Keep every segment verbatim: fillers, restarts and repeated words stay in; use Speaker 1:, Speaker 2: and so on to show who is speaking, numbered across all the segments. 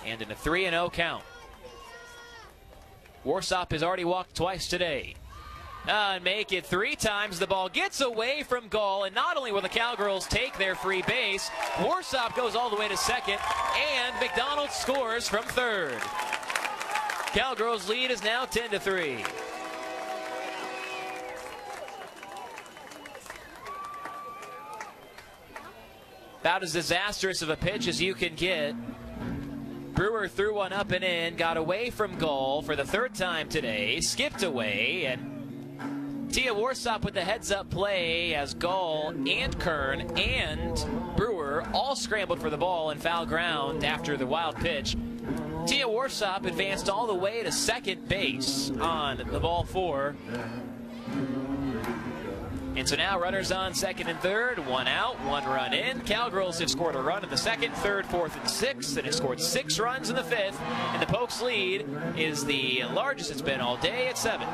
Speaker 1: And in a three and oh count. Warsop has already walked twice today. Uh, and make it three times. The ball gets away from Gall, and not only will the Cowgirls take their free base, Warsop goes all the way to second, and McDonald scores from third. Cowgirls' lead is now ten to three. About as disastrous of a pitch as you can get. Brewer threw one up and in, got away from Gall for the third time today, skipped away, and Tia Warsop with the heads-up play as Gall and Kern and Brewer all scrambled for the ball in foul ground after the wild pitch. Tia Warsop advanced all the way to second base on the ball four. And so now runners on second and third, one out, one run in. Cowgirls have scored a run in the second, third, fourth, and sixth, and have scored six runs in the fifth. And the Pokes lead is the largest it's been all day at seven.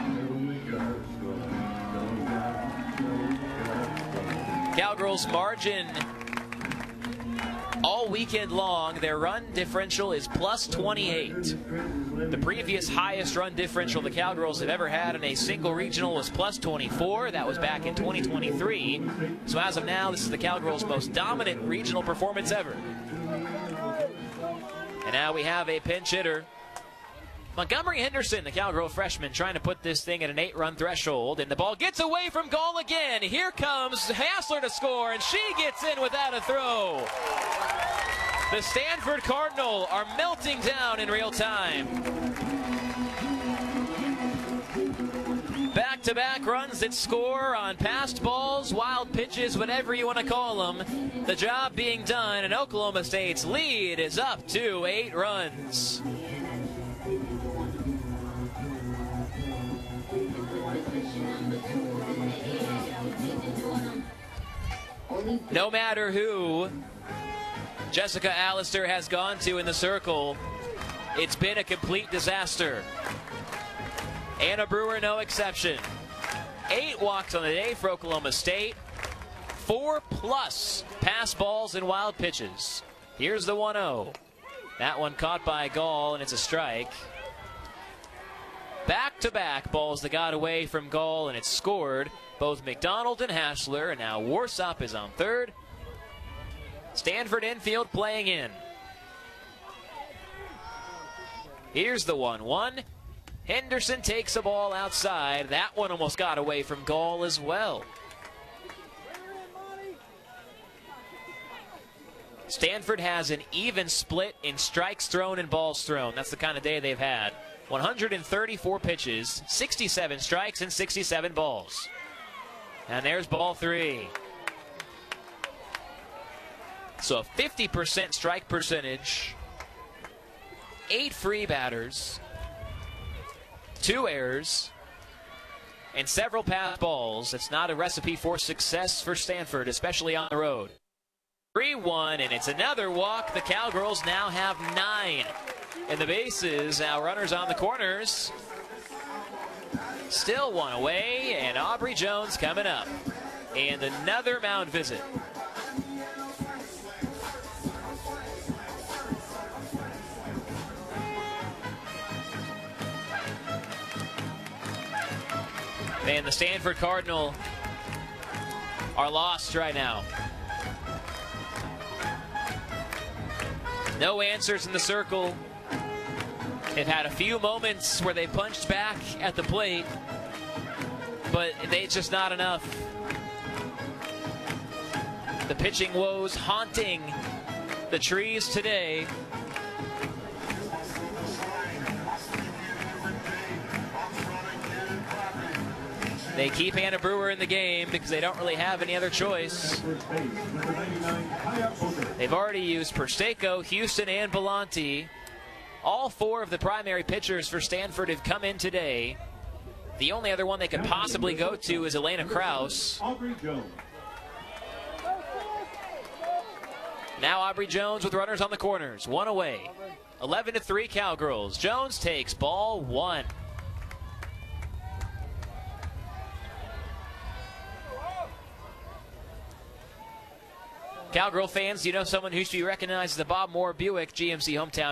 Speaker 1: Cowgirls margin all weekend long, their run differential is plus twenty-eight. The previous highest run differential the Cowgirls have ever had in a single regional was plus twenty-four. That was back in twenty twenty-three. So as of now, this is the Cowgirls' most dominant regional performance ever. And now we have a pinch hitter. Montgomery Henderson, the Cowgirl freshman, trying to put this thing at an eight-run threshold, and the ball gets away from Gall again. Here comes Hassler to score, and she gets in without a throw. The Stanford Cardinal are melting down in real time. Back-to-back runs that score on passed balls, wild pitches, whatever you want to call them. The job being done, and Oklahoma State's lead is up to eight runs. No matter who Jessica Allister has gone to in the circle, it's been a complete disaster. Anna Brewer, no exception. Eight walks on the day for Oklahoma State. Four plus pass balls and wild pitches. Here's the one oh. That one caught by Gall, and it's a strike. Back-to-back balls that got away from Gall, and it's scored. Both McDonald and Hassler, and now Warsop is on third. Stanford infield playing in. Here's the one one. Henderson takes the ball outside. That one almost got away from Gall as well. Stanford has an even split in strikes thrown and balls thrown. That's the kind of day they've had. one hundred thirty-four pitches, sixty-seven strikes, and sixty-seven balls. And there's ball three. So a fifty percent strike percentage, eight free batters, two errors, and several pass balls. It's not a recipe for success for Stanford, especially on the road. three one, and it's another walk. The Cowgirls now have nine. And the bases, now runners on the corners. Still one away, and Aubrey Jones coming up. And another mound visit. And the Stanford Cardinal are lost right now. No answers in the circle. They've had a few moments where they punched back at the plate, but it's just not enough. The pitching woes haunting the trees today. They keep Anna Brewer in the game because they don't really have any other choice. They've already used Persteco, Houston, and Belanti. All four of the primary pitchers for Stanford have come in today. The only other one they could possibly go to is Elena Kraus. Now Aubrey Jones with runners on the corners. One away. eleven to three Cowgirls. Jones takes ball one. Cowgirl fans, you know someone who should be recognized as the Bob Moore Buick G M C hometown